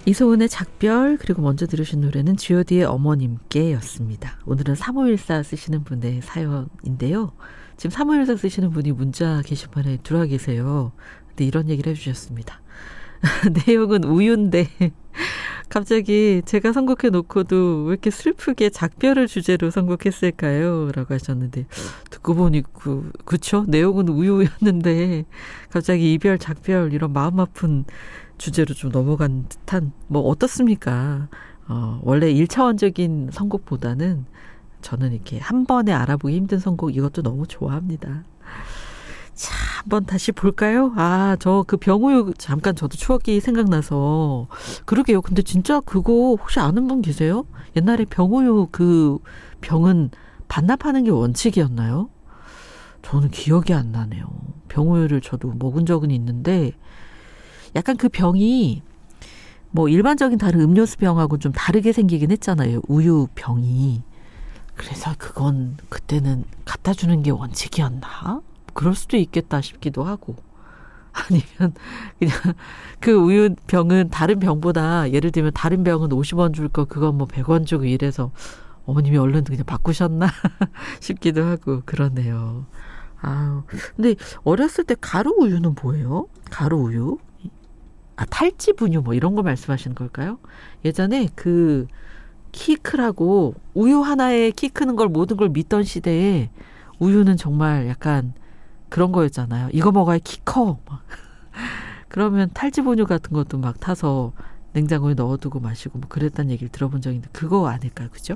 이소은의 작별, 그리고 먼저 들으신 노래는 G.O.D의 어머님께 였습니다. 오늘은 3514 쓰시는 분의 사연인데요. 지금 3514 쓰시는 분이 문자 게시판에 들어와 계세요. 근데 이런 얘기를 해주셨습니다. 내용은 우유인데 갑자기 제가 선곡해 놓고도 왜 이렇게 슬프게 작별을 주제로 선곡했을까요? 라고 하셨는데, 듣고 보니 그쵸? 내용은 우유였는데 갑자기 이별, 작별 이런 마음 아픈 주제로 좀 넘어간 듯한, 뭐 어떻습니까? 원래 1차원적인 선곡보다는 저는 이렇게 한 번에 알아보기 힘든 선곡, 이것도 너무 좋아합니다. 자, 한번 다시 볼까요? 저 그 병우유 잠깐 저도 추억이 생각나서. 그러게요. 근데 진짜 그거 혹시 아는 분 계세요? 옛날에 병우유 그 병은 반납하는 게 원칙이었나요? 저는 기억이 안 나네요. 병우유를 저도 먹은 적은 있는데 약간 그 병이 뭐 일반적인 다른 음료수 병하고 좀 다르게 생기긴 했잖아요. 우유 병이. 그래서 그건 그때는 갖다 주는 게 원칙이었나? 그럴 수도 있겠다 싶기도 하고. 아니면 그냥 그 우유 병은 다른 병보다, 예를 들면 다른 병은 50원 줄 거 그건 뭐 100원 주고 이래서 어머님이 얼른 그냥 바꾸셨나 싶기도 하고 그러네요. 근데 어렸을 때 가루 우유는 뭐예요? 가루 우유? 탈지 분유 뭐 이런 거 말씀하시는 걸까요? 예전에 그 키 크라고 우유 하나에 키 크는 걸 모든 걸 믿던 시대에 우유는 정말 약간 그런 거였잖아요. 이거 먹어야 키 커. 그러면 탈지 분유 같은 것도 막 타서 냉장고에 넣어두고 마시고 뭐 그랬다는 얘기를 들어본 적이 있는데, 그거 아닐까요? 그죠?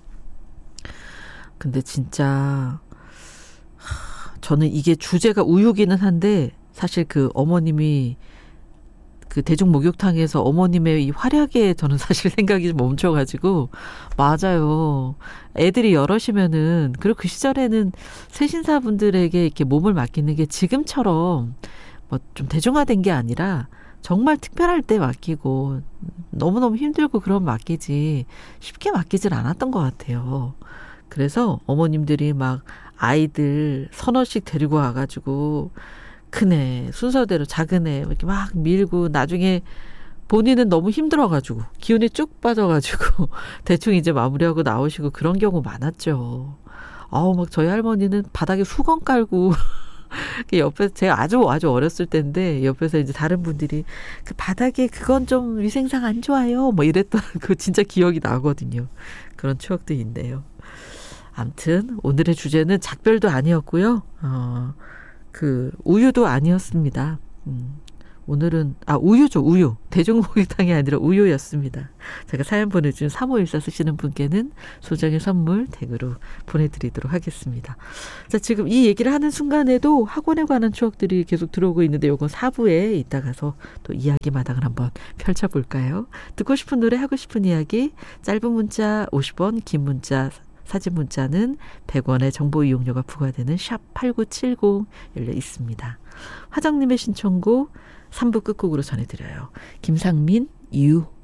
근데 진짜 저는 이게 주제가 우유기는 한데, 사실 그 어머님이 그 대중 목욕탕에서 어머님의 이 활약에 저는 사실 생각이 좀 멈춰가지고, 맞아요. 애들이 여럿이면은, 그리고 그 시절에는 세신사분들에게 이렇게 몸을 맡기는 게 지금처럼 뭐 좀 대중화된 게 아니라 정말 특별할 때 맡기고, 너무너무 힘들고 그런 맡기지 쉽게 맡기질 않았던 것 같아요. 그래서 어머님들이 막 아이들 서너씩 데리고 와가지고 큰애 순서대로 작은애 이렇게 막 밀고, 나중에 본인은 너무 힘들어가지고 기운이 쭉 빠져가지고 대충 이제 마무리하고 나오시고 그런 경우 많았죠. 막 저희 할머니는 바닥에 수건 깔고 옆에서, 제가 아주 어렸을 때인데 옆에서 이제 다른 분들이 그 바닥에 그건 좀 위생상 안 좋아요 뭐 이랬던 그 진짜 기억이 나거든요. 그런 추억도 있네요. 아무튼 오늘의 주제는 작별도 아니었고요. 그 우유도 아니었습니다. 오늘은 우유죠. 우유. 대중목욕탕이 아니라 우유였습니다. 제가 사연 보내준 3514 쓰시는 분께는 소정의 선물 댁으로 보내드리도록 하겠습니다. 자, 지금 이 얘기를 하는 순간에도 학원에 관한 추억들이 계속 들어오고 있는데, 요건 4부에 이따 가서 또 이야기 마당을 한번 펼쳐볼까요? 듣고 싶은 노래, 하고 싶은 이야기, 짧은 문자 50원, 긴 문자 사진 문자는 100원의 정보 이용료가 부과되는 샵 8970 열려 있습니다. 화정님의 신청곡 3부 끝곡으로 전해드려요. 김상민, 유.